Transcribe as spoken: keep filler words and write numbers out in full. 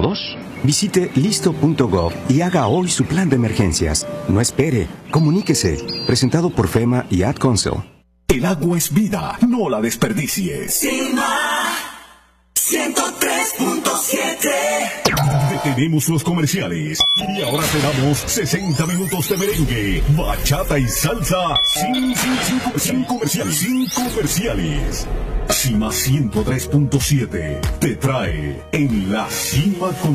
cómodos? Visite listo punto gov y haga hoy su plan de emergencias. No espere, comuníquese. Presentado por FEMA y Ad Council. El agua es vida, no la desperdicies. Cima ciento tres punto siete. Detenemos los comerciales y ahora te damos sesenta minutos de merengue, bachata y salsa sin, sin, sin, sin comerciales. Sin comerciales. Cima ciento tres punto siete te trae En la Cima con